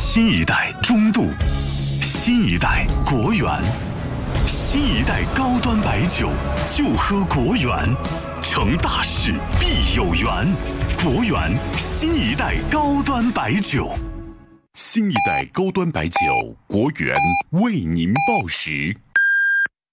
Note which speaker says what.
Speaker 1: 新一代中度，新一代国源，新一代高端白酒就喝国源，成大事必有缘。国源新一代高端白酒，
Speaker 2: 新一代高端白酒，国源为您报时。